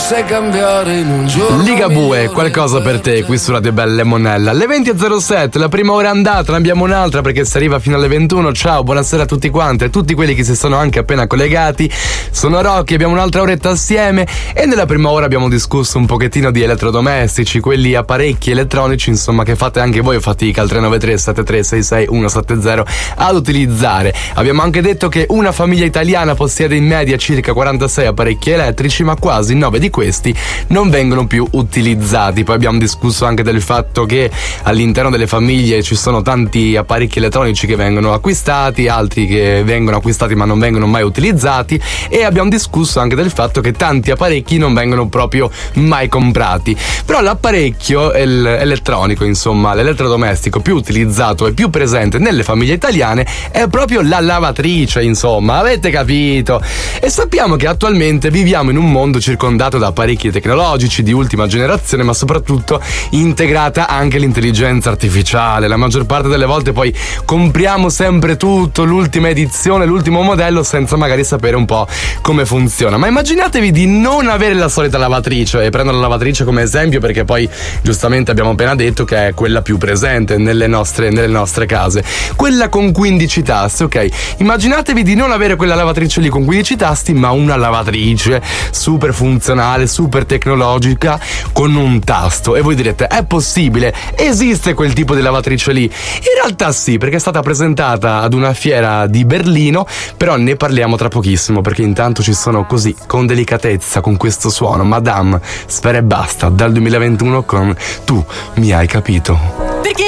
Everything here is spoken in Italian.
potesse cambiare in un giorno. Ligabue, qualcosa per te qui su Radio Bella e Monella. Alle 20.07, la prima ora è andata, ne abbiamo un'altra perché si arriva fino alle 21. Ciao, buonasera a tutti quanti, a tutti quelli che si sono anche appena collegati. Sono Rocky, abbiamo un'altra oretta assieme e nella prima ora abbiamo discusso un pochettino di elettrodomestici, quelli apparecchi elettronici, insomma, che fate anche voi fatica al 393 73 66 170 ad utilizzare. Abbiamo anche detto che una famiglia italiana possiede in media circa 46 apparecchi elettrici, ma quasi 9 di questi non vengono più utilizzati. Poi abbiamo discusso anche del fatto che all'interno delle famiglie ci sono tanti apparecchi elettronici che vengono acquistati, altri che vengono acquistati ma non vengono mai utilizzati, e abbiamo discusso anche del fatto che tanti apparecchi non vengono proprio mai comprati. Però l'apparecchio elettronico, insomma l'elettrodomestico più utilizzato e più presente nelle famiglie italiane è proprio la lavatrice, insomma, avete capito? E sappiamo che attualmente viviamo in un mondo circondato da apparecchi tecnologici di ultima generazione, ma soprattutto integrata anche l'intelligenza artificiale. La maggior parte delle volte poi compriamo sempre tutto, l'ultima edizione, l'ultimo modello, senza magari sapere un po' come funziona. Ma immaginatevi di non avere la solita lavatrice, e prendo la lavatrice come esempio perché poi giustamente abbiamo appena detto che è quella più presente nelle nostre case, quella con 15 tasti, ok? Immaginatevi di non avere quella lavatrice lì con 15 tasti, ma una lavatrice super funzionale, super tecnologica con un tasto. E voi direte, è possibile? Esiste quel tipo di lavatrice lì? In realtà sì, perché è stata presentata ad una fiera di Berlino, però ne parliamo tra pochissimo, perché intanto ci sono così, con delicatezza, con questo suono, Madame, Sfera Ebbasta, dal 2021 con Tu mi hai capito. Perché